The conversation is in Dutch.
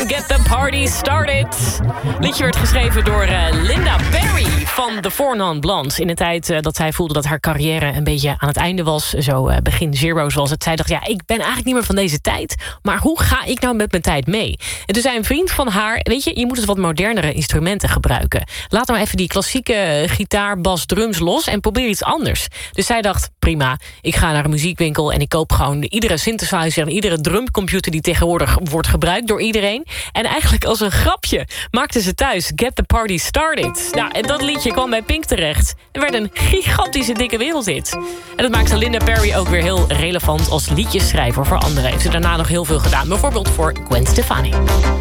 Get the Party Started. Het liedje werd geschreven door Linda Perry van The Four Non Blondes. In de tijd dat zij voelde dat haar carrière een beetje aan het einde was. Zo begin Zero zoals het. Zij dacht, ja, ik ben eigenlijk niet meer van deze tijd. Maar hoe ga ik nou met mijn tijd mee? En toen zei een vriend van haar, weet je moet eens wat modernere instrumenten gebruiken. Laat nou even die klassieke gitaar, bas, drums los en probeer iets anders. Dus zij dacht, prima, ik ga naar een muziekwinkel en ik koop gewoon iedere synthesizer en iedere drumcomputer die tegenwoordig wordt gebruikt door iedereen. En eigenlijk als een grapje maakte ze thuis Get the Party Started. Nou, en dat liedje kwam bij Pink terecht en werd een gigantische dikke wereldhit. En dat maakte Linda Perry ook weer heel relevant als liedjesschrijver voor anderen. Heeft ze daarna nog heel veel gedaan, bijvoorbeeld voor Gwen Stefani.